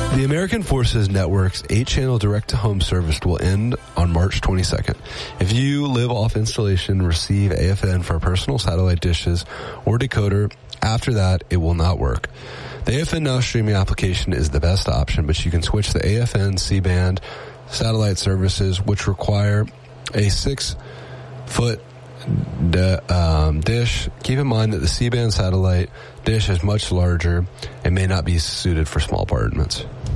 The American Forces Network's 8-channel direct-to-home service will end on March 22nd. If you live off installation, receive AFN for personal satellite dishes or decoder. After that, it will not work. The AFN Now streaming application is the best option, but you can switch the AFN C-band satellite services, which require a 6-foot dish. Keep in mind that the C-band satellite dish is much larger and may not be suited for small apartments.